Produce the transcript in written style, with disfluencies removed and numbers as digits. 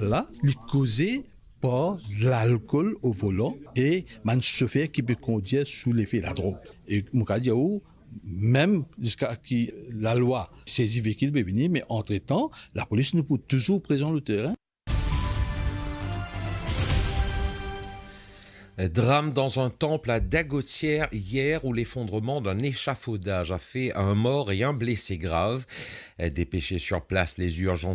là, il causé par l'alcool au volant et un chauffeur qui peut conduire sous l'effet de la drogue. Et mon cas dire même jusqu'à qui la loi saisit véhicule peut venir, mais entre-temps, la police ne peut toujours présent le terrain. Drame dans un temple à Dagotière hier où l'effondrement d'un échafaudage a fait un mort et un blessé grave. Dépêchés sur place, les urgences